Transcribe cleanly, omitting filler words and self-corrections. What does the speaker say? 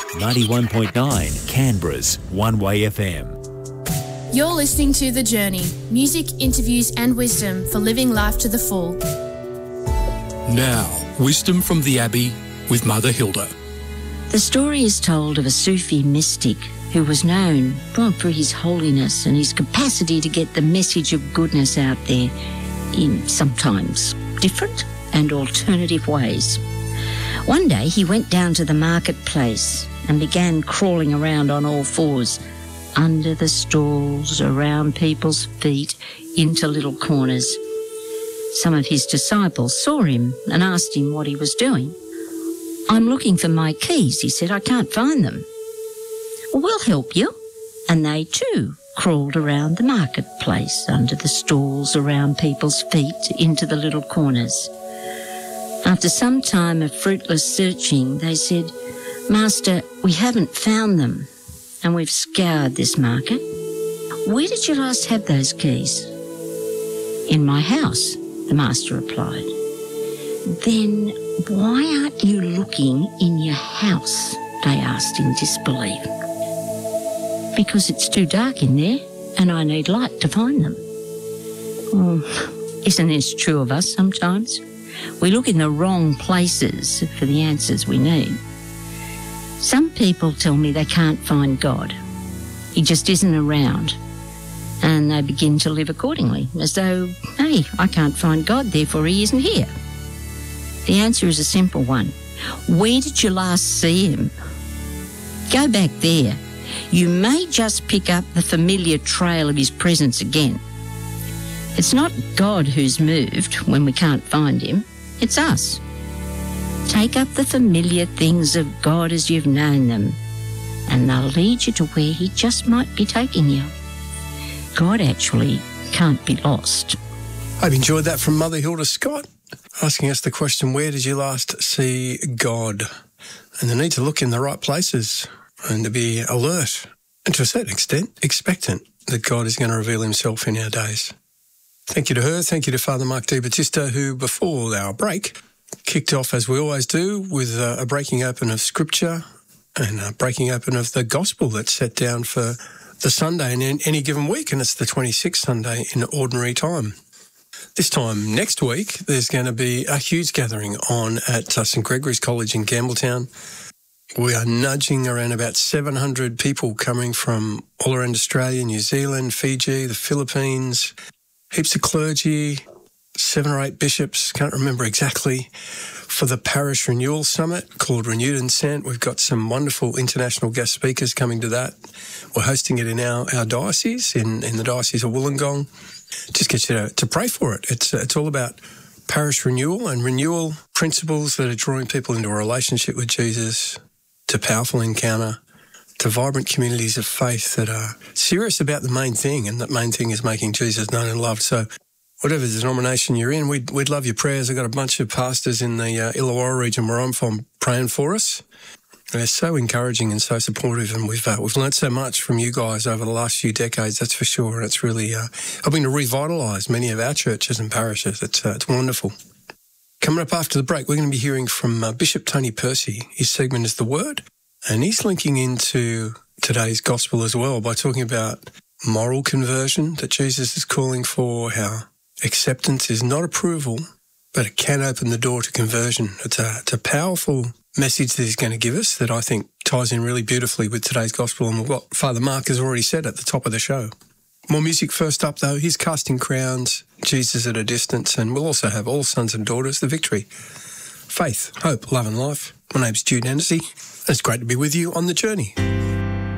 91.9 Canberra's One Way FM. You're listening to The Journey, music, interviews and wisdom for living life to the full. Now, wisdom from the Abbey with Mother Hilda. The story is told of a Sufi mystic who was known for his holiness and his capacity to get the message of goodness out there in sometimes different and alternative ways. One day he went down to the marketplace and began crawling around on all fours, under the stalls, around people's feet, into little corners. Some of his disciples saw him and asked him what he was doing. "I'm looking for my keys," he said. "I can't find them." "Well, we'll help you." And they too crawled around the marketplace, under the stalls, around people's feet, into the little corners. After some time of fruitless searching, they said, "Master, we haven't found them, and we've scoured this market. Where did you last have those keys?" "In my house," the master replied. "Then why aren't you looking in your house?" they asked in disbelief. "Because it's too dark in there and I need light to find them." Isn't this true of us sometimes? We look in the wrong places for the answers we need. Some people tell me they can't find God. He just isn't around. And they begin to live accordingly, as though, hey, I can't find God, therefore he isn't here. The answer is a simple one. Where did you last see him? Go back there. You may just pick up the familiar trail of his presence again. It's not God who's moved when we can't find him. It's us. Take up the familiar things of God as you've known them, and they'll lead you to where he just might be taking you. God actually can't be lost. I've enjoyed that from Mother Hilda Scott, asking us the question, where did you last see God? And the need to look in the right places and to be alert and to a certain extent expectant that God is going to reveal himself in our days. Thank you to her. Thank you to Father Mark Di Battista, who before our break kicked off, as we always do, with a breaking open of Scripture and a breaking open of the Gospel that's set down for the Sunday in any given week, and it's the 26th Sunday in Ordinary Time. This time next week, there's going to be a huge gathering on at St Gregory's College in Campbelltown. We are nudging around about 700 people coming from all around Australia, New Zealand, Fiji, the Philippines, heaps of clergy, 7 or 8 bishops, can't remember exactly, for the Parish Renewal Summit called Renewed and Sent. We've got some wonderful international guest speakers coming to that. We're hosting it in our diocese, in the Diocese of Wollongong. Just get you to pray for it. It's all about parish renewal and renewal principles that are drawing people into a relationship with Jesus, to powerful encounter, to vibrant communities of faith that are serious about the main thing, and that main thing is making Jesus known and loved. So whatever denomination you're in, we'd love your prayers. I've got a bunch of pastors in the Illawarra region where I'm from praying for us. They're so encouraging and so supportive, and we've learnt so much from you guys over the last few decades, that's for sure, and it's really helping to revitalise many of our churches and parishes. It's wonderful. Coming up after the break, we're going to be hearing from Bishop Tony Percy. His segment is The Word, and he's linking into today's gospel as well by talking about moral conversion that Jesus is calling for, how acceptance is not approval, but it can open the door to conversion. It's a powerful message that he's going to give us that I think ties in really beautifully with today's gospel and what Father Mark has already said at the top of the show. More music first up, though. He's Casting Crowns, Jesus at a Distance, and we'll also have All Sons and Daughters, The Victory. Faith, hope, love and life. My name's Jude Hennessy. It's great to be with you on the journey.